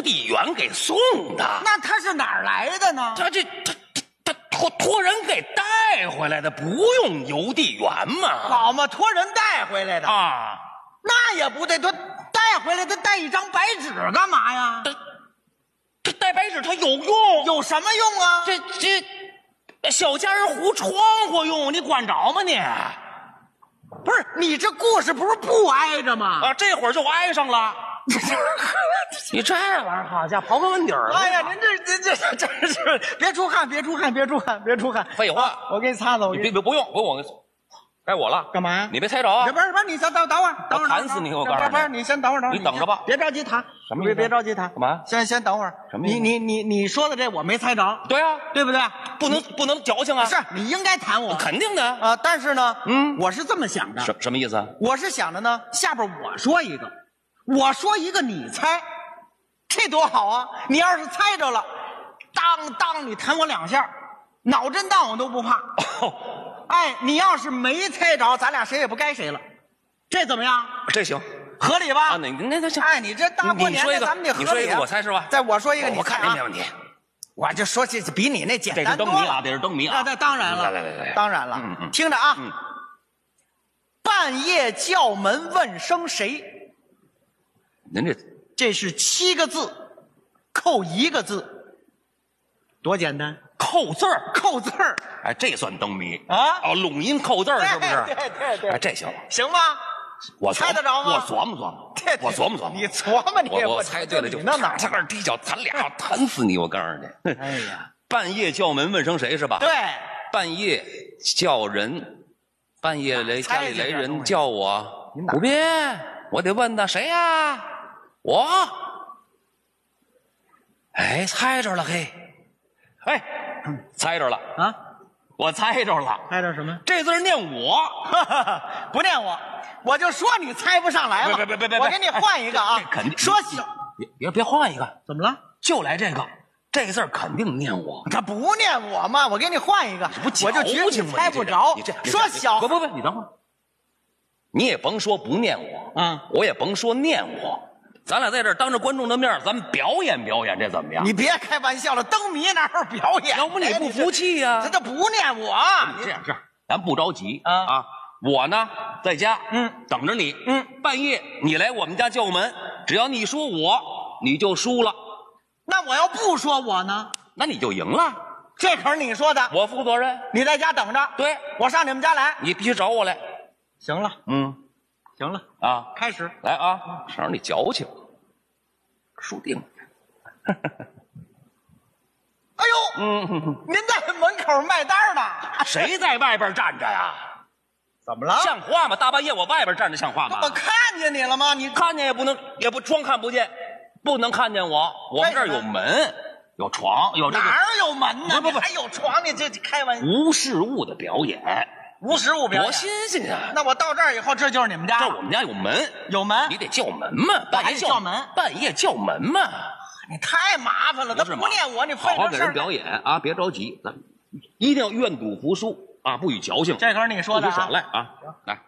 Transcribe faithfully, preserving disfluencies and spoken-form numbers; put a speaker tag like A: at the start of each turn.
A: 递员给送的。
B: 那他是哪儿来的呢？
A: 他这他他他托托人给带回来的，不用邮递员嘛？
B: 好嘛，托人带回来的
A: 啊，
B: 那也不对，他带回来他带一张白纸干嘛呀？
A: 这这带白纸它有用，
B: 有什么用啊？
A: 这这小家人糊窗户用，你管着吗你？
B: 不是你这故事不是不挨着吗？
A: 啊，这会儿就挨上了。你这玩意儿好家伙，刨根问底儿。
B: 哎呀，您这这这真是别出汗，别出汗，别出汗，别出汗。
A: 废话，
B: 啊、我给你擦擦，我给
A: 你别不用，不用我，该我了。
B: 干嘛呀？
A: 你别猜着啊！
B: 不是不是，你先等等会儿，等会儿
A: 弹死你！我告诉你，
B: 不是你先等会儿，等会儿，
A: 你等着吧，
B: 别着急弹。
A: 什么？
B: 别别着急弹，
A: 干嘛？
B: 先先等会儿。
A: 什么？
B: 你你你你说的这我没猜着。
A: 对啊，
B: 对不对？
A: 不能不能矫情啊！
B: 是你应该弹我，
A: 肯定的
B: 啊、呃。但是呢，
A: 嗯，
B: 我是这么想的。
A: 什什么意思？
B: 我是想着呢，下边我说一个，我说一个，你猜，这多好啊！你要是猜着了，当当你弹我两下，脑震荡我都不怕。
A: 哦，
B: 哎，你要是没猜着，咱俩谁也不该谁了，这怎么样？
A: 这行，
B: 合理吧？
A: 啊，那那那行。
B: 哎，你这大过年的，咱们得合理、啊。
A: 你说一个，我猜是吧？
B: 再我说一个，你
A: 猜、啊、我肯定没问题。
B: 我就说这比你那简单多了。
A: 这是灯谜啊，这是灯谜啊。
B: 那当然了，
A: 来来来来，
B: 当然了。
A: 嗯嗯，
B: 听着啊。
A: 嗯。
B: 半夜叫门问声谁？
A: 您这
B: 这是七个字，扣一个字，多简单。
A: 扣字儿，
B: 扣字儿，
A: 哎，这算灯谜
B: 啊！
A: 哦，拢音扣字儿是不是？
B: 对对对对，
A: 哎，这行
B: 行吗？
A: 我
B: 猜得着吗？
A: 我琢磨琢磨，
B: 对对
A: 我琢磨琢磨。
B: 你琢磨你也
A: 我我猜对了就
B: 那哪
A: 这儿踢脚，咱俩弹死你！我告诉你，
B: 哎呀，
A: 半夜叫门问声谁是吧？
B: 对，
A: 半夜叫人，半夜来家里来人叫我，不别，我得问他谁呀？我，哎，猜着了嘿，哎。猜着了
B: 啊！
A: 我猜着了，
B: 猜着什么？
A: 这字念我，
B: 不念我，我就说你猜不上来了。
A: 别别别别，
B: 我给你换一个啊！
A: 肯定
B: 说小，
A: 别别别换一个，
B: 怎么了？
A: 就来这个，这字肯定念我。
B: 他不念我嘛，我给你换一个，
A: 不
B: 我就觉得你猜不着。
A: 你这
B: 说小，
A: 不不不，你等会儿，你也甭说不念我
B: 啊，
A: 我也甭说念我。咱俩在这儿当着观众的面，咱们表演表演，这怎么样？
B: 你别开玩笑了，灯谜哪有表演？
A: 要不你不服气呀、啊？
B: 他这不念我。
A: 这样这样，咱不着急
B: 啊
A: 啊！我呢在家，
B: 嗯，
A: 等着你，
B: 嗯，
A: 半夜你来我们家叫门，只要你说我，你就输了。
B: 那我要不说我呢？
A: 那你就赢了。
B: 这可是你说的，
A: 我负责任。
B: 你在家等着，
A: 对，
B: 我上你们家来，
A: 你必须找我来。
B: 行了，
A: 嗯，
B: 行了
A: 啊，
B: 开始
A: 来啊，省着你矫情。输定了！
B: 哎呦，
A: 嗯哼哼，
B: 您在门口卖单呢？
A: 谁在外边站着呀？
B: 怎么了？
A: 像话吗？大半夜我外边站着像话吗？
B: 我看见你了吗？你
A: 看见也不能，也不装看不见，不能看见我。我们这儿有门，有床，有这个。
B: 哪儿有门呢？
A: 不不不，
B: 还有床，你这开玩笑。
A: 无实物的表演，
B: 无实物表演，
A: 多新鲜啊！
B: 那我到这儿以后，这就是你们家。
A: 这我们家有门，
B: 有门，
A: 你得叫门嘛，半夜
B: 叫门，
A: 半夜叫门嘛。
B: 你太麻烦了，他不念我，你
A: 好好给人表演啊！别着急，咱一定要愿赌服输啊，不许矫情。
B: 这可是你说的啊！
A: 来啊，来。